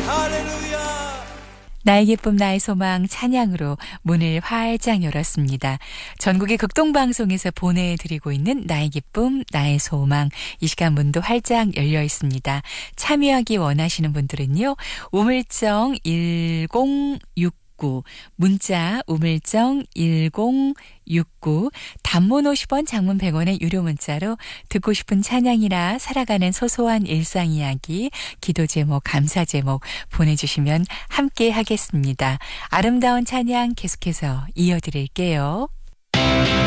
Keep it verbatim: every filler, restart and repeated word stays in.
할렐루야. 나의 기쁨 나의 소망 찬양으로 문을 활짝 열었습니다. 전국의 극동방송에서 보내드리고 있는 나의 기쁨 나의 소망, 이 시간 문도 활짝 열려 있습니다. 참여하기 원하시는 분들은요, 우물정 일공육구, 문자 우물정 일공육구, 단문 오십 원, 장문 백 원의 유료 문자로 듣고 싶은 찬양이나 살아가는 소소한 일상 이야기, 기도 제목, 감사 제목 보내주시면 함께 하겠습니다. 아름다운 찬양 계속해서 이어드릴게요.